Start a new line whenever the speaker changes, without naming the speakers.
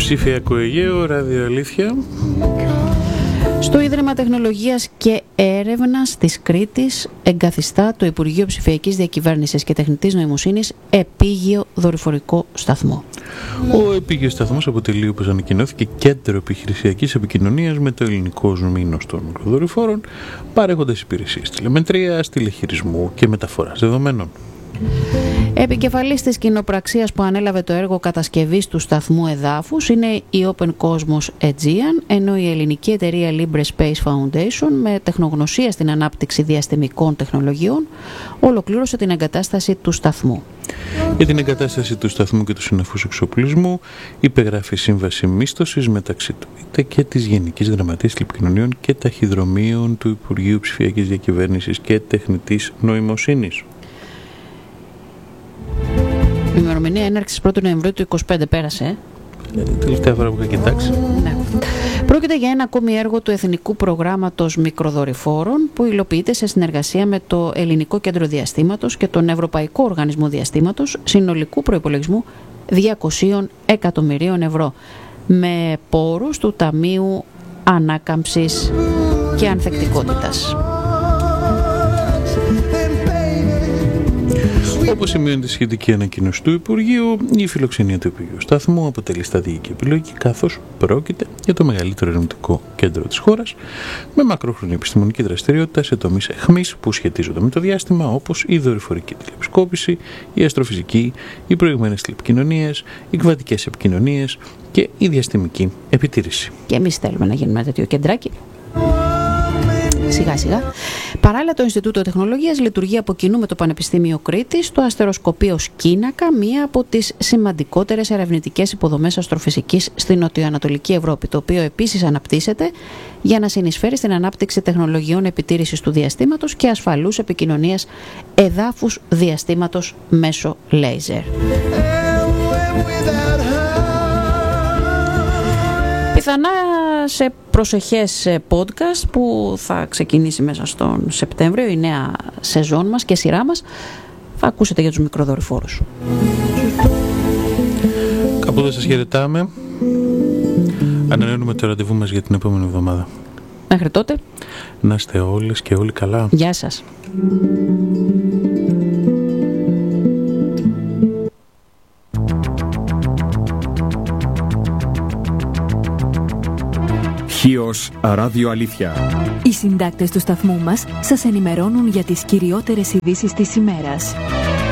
Ψηφιακό Αιγαίο, ραδιοαλήθεια.
Στο Ίδρυμα Τεχνολογίας και Έρευνας της Κρήτης εγκαθιστά το Υπουργείο Ψηφιακής Διακυβέρνησης και Τεχνητής Νοημοσύνης επίγειο δορυφορικό σταθμό.
Ο επίγειος σταθμός αποτελεί, όπως ανακοινώθηκε, κέντρο επιχειρησιακής επικοινωνίας με το ελληνικό μήνος των δορυφόρων, παρέχοντας υπηρεσίες τηλεμετρίας, τηλεχειρισμού και μεταφοράς δεδομένων.
Επικεφαλής της κοινοπραξίας που ανέλαβε το έργο κατασκευής του σταθμού εδάφους είναι η Open Cosmos Aegean, ενώ η ελληνική εταιρεία Libre Space Foundation, με τεχνογνωσία στην ανάπτυξη διαστημικών τεχνολογιών, ολοκλήρωσε την εγκατάσταση του σταθμού.
Για την εγκατάσταση του σταθμού και του συναφούς εξοπλισμού υπεγράφει σύμβαση μίσθωσης μεταξύ του ΙΤΕ και της Γενικής Γραμματείας Τηλεπικοινωνιών και Ταχυδρομείων του Υπουργείου Ψηφιακής Διακυβέρνησης και Τεχνητής Νοημοσύνης.
Η ημερομηνία έναρξης 1 Νοεμβρίου του 2025 πέρασε.
Τελευταία φορά που είχα κοιτάξει.
Ναι. Πρόκειται για ένα ακόμη έργο του Εθνικού Προγράμματος Μικροδορυφόρων που υλοποιείται σε συνεργασία με το Ελληνικό Κέντρο Διαστήματος και τον Ευρωπαϊκό Οργανισμό Διαστήματος συνολικού προϋπολογισμού 200 εκατομμυρίων ευρώ με πόρους του Ταμείου Ανάκαμψης και Ανθεκτικότητας.
Όπως σημειώνει τη σχετική ανακοίνωση του Υπουργείου, η φιλοξενία του επίγειου σταθμού αποτελεί στρατηγική επιλογή, καθώς πρόκειται για το μεγαλύτερο ερευνητικό κέντρο της χώρας, με μακρόχρονη επιστημονική δραστηριότητα σε τομείς αιχμής που σχετίζονται με το διάστημα, όπως η δορυφορική τηλεεπισκόπηση, η αστροφυσική, οι προηγμένες τηλεπικοινωνίες, οι κβαντικές επικοινωνίες και η διαστημική επιτήρηση.
Και εμείς θέλουμε να γίνουμε ένα τέτοιο κεντράκι. Σιγά σιγά. Παράλληλα, το Ινστιτούτο Τεχνολογίας λειτουργεί από κοινού με το Πανεπιστήμιο Κρήτης στο αστεροσκοπείο Σκίνακα, μία από τις σημαντικότερες ερευνητικές υποδομές αστροφυσικής στην νοτιοανατολική Ευρώπη, το οποίο επίσης αναπτύσσεται για να συνεισφέρει στην ανάπτυξη τεχνολογιών επιτήρησης του διαστήματος και ασφαλούς επικοινωνίας εδάφους διαστήματος μέσω λέιζερ. Πιθανά σε προσεχές podcast που θα ξεκινήσει μέσα στον Σεπτέμβριο, η νέα σεζόν μας και σειρά μας, θα ακούσετε για τους μικροδορυφόρους.
Κάπου εδώ σας χαιρετάμε. Ανανεώνουμε το ραντεβού μας για την επόμενη εβδομάδα.
Μέχρι τότε,
να είστε όλες και όλοι καλά.
Γεια σας.
Χίος Ράδιο Αλήθεια.
Οι συντάκτες του σταθμού μας σας ενημερώνουν για τις κυριότερες ειδήσεις της ημέρας.